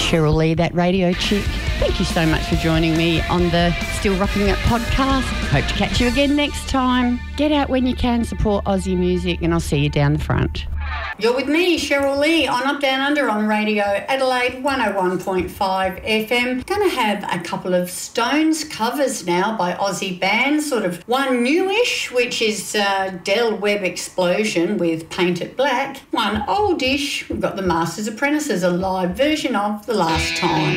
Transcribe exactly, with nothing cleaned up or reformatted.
Cheryl Lee, that radio chick. Thank you so much for joining me on the Still Rocking It podcast. Hope to catch you again next time. Get out when you can, support Aussie music, and I'll see you down the front. You're with me, Cheryl Lee, on Up Down Under on Radio Adelaide one oh one point five F M. Going to have a couple of Stones covers now by Aussie bands, sort of one newish, which is uh, Del Webb Explosion with Paint It Black. One oldish, we've got the Masters Apprentices, a live version of The Last Time.